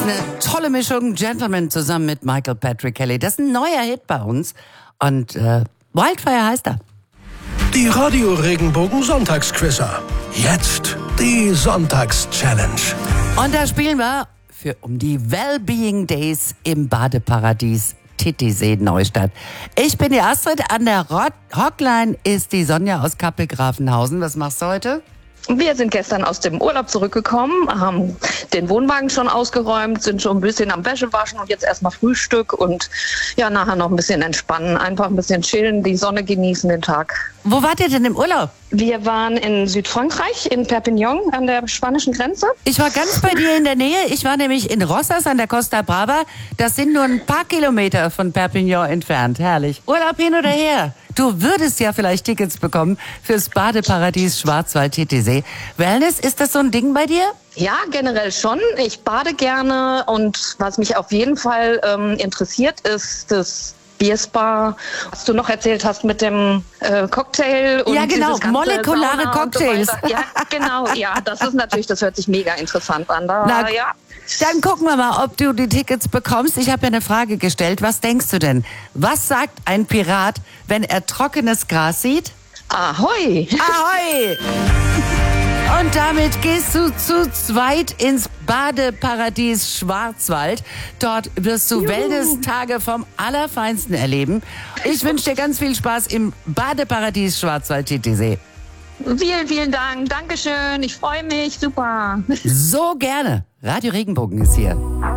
eine tolle Mischung. Gentleman zusammen mit Michael Patrick Kelly. Das ist ein neuer Hit bei uns. Und Wildfire heißt er. Die Radio Regenbogen Sonntagsquizzer. Jetzt die Sonntagschallenge. Und da spielen wir um die Wellbeing Days im Badeparadies Titisee Neustadt. Ich bin die Astrid. An der Hotline ist die Sonja aus Kappel-Grafenhausen. Was machst du heute? Wir sind gestern aus dem Urlaub zurückgekommen, haben den Wohnwagen schon ausgeräumt, sind schon ein bisschen am Wäschewaschen und jetzt erstmal Frühstück und ja, nachher noch ein bisschen entspannen, einfach ein bisschen chillen, die Sonne genießen den Tag. Wo wart ihr denn im Urlaub? Wir waren in Südfrankreich, in Perpignan an der spanischen Grenze. Ich war ganz bei dir in der Nähe. Ich war nämlich in Rosas an der Costa Brava. Das sind nur ein paar Kilometer von Perpignan entfernt. Herrlich. Urlaub hin oder her. Du würdest ja vielleicht Tickets bekommen fürs Badeparadies Schwarzwald-Titisee. Wellness, ist das so ein Ding bei dir? Ja, generell schon. Ich bade gerne und was mich auf jeden Fall interessiert, ist das Bierspa, was du noch erzählt hast mit dem Cocktail. Und ja, genau, molekulare Sauna Cocktails. So ja, genau, ja, das ist natürlich, das hört sich mega interessant an. Ja. Dann gucken wir mal, ob du die Tickets bekommst. Ich habe ja eine Frage gestellt. Was denkst du denn? Was sagt ein Pirat, wenn er trockenes Gras sieht? Ahoi! Ahoi! Und damit gehst du zu zweit ins Badeparadies Schwarzwald. Dort wirst du Wellness-Tage vom Allerfeinsten erleben. Ich wünsche dir ganz viel Spaß im Badeparadies Schwarzwald-Titisee. Vielen, vielen Dank. Dankeschön. Ich freue mich. Super. So gerne. Radio Regenbogen ist hier.